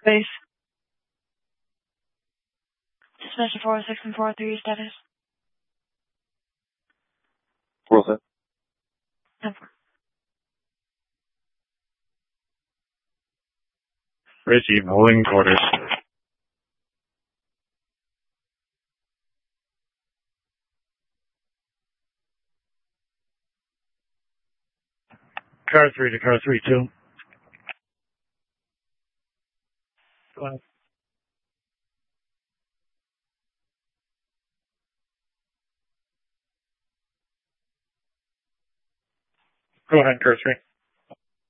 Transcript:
Base. Suspension 406 and 403 status. Roll set. 10-4. Receive holding quarters. Car 3 to car 3-2. Go ahead. Go ahead, car 3.